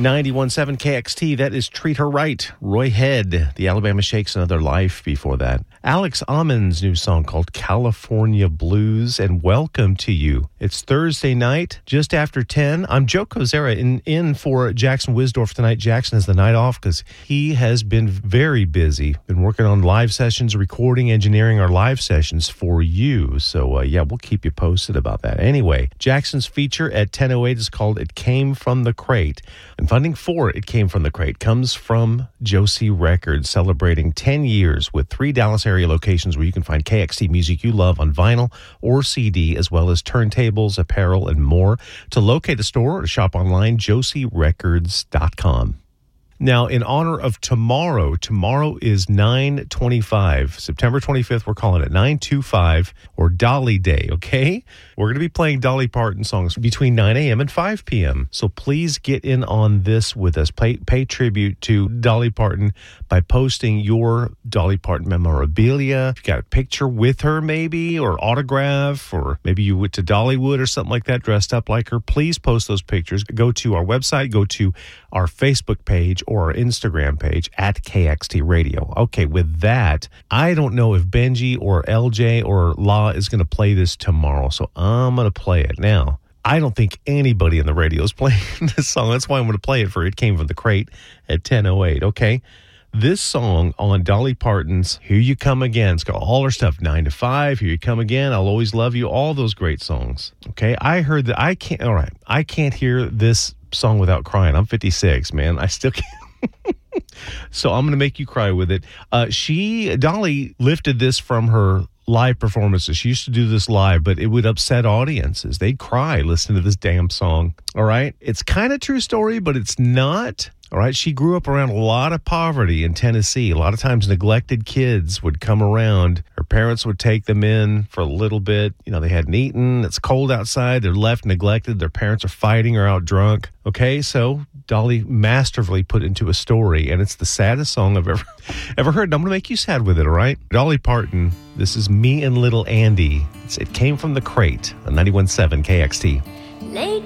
91.7 KXT, that is Treat Her Right. Roy Head, the Alabama Shakes, Another Life before that. Alex Ammon's new song called California Blues, and Welcome to You. It's Thursday night, just after 10. I'm Joe Kozera in for Jackson Wisdorf tonight. Jackson has the night off because he has been very busy. Been working on live sessions, recording, engineering our live sessions for you. So, we'll keep you posted about that. Anyway, Jackson's feature at 10:08 is called It Came From the Crate. And funding for It Came From the Crate comes from Josie Records, celebrating 10 years with 3 Dallas area locations where you can find KXT music you love on vinyl or CD, as well as turntables, apparel, and more. To locate a store or to shop online, josierecords.com. Now, in honor of tomorrow is 9/25. September 25th, we're calling it 9/25 or Dolly Day, okay? We're going to be playing Dolly Parton songs between 9 a.m. and 5 p.m. So please get in on this with us. Pay tribute to Dolly Parton by posting your Dolly Parton memorabilia. If you got a picture with her maybe, or autograph, or maybe you went to Dollywood or something like that, dressed up like her, please post those pictures. Go to our website, go to our Facebook page or our Instagram page at KXT Radio. Okay, with that, I don't know if Benji or LJ or La is going to play this tomorrow, so I'm going to play it now. I don't think anybody in the radio is playing this song. That's why I'm going to play it for It Came From the Crate at 10:08, okay? This song on Dolly Parton's Here You Come Again. It's got all her stuff, 9 to 5, Here You Come Again, I'll Always Love You, all those great songs, okay? I heard that I can't hear this song without crying. I'm 56, man. I still can't. So I'm going to make you cry with it. Dolly lifted this from her live performances. She used to do this live, but it would upset audiences. They'd cry listening to this damn song. All right? It's kind of true story, but it's not. All right, she grew up around a lot of poverty in Tennessee. A lot of times neglected kids would come around. Her parents would take them in for a little bit. You know, they hadn't eaten. It's cold outside. They're left neglected. Their parents are fighting or out drunk. Okay, so Dolly masterfully put into a story, and it's the saddest song I've ever heard. And I'm going to make you sad with it, all right? Dolly Parton, this is Me and Little Andy. It Came From the Crate on 91.7 KXT.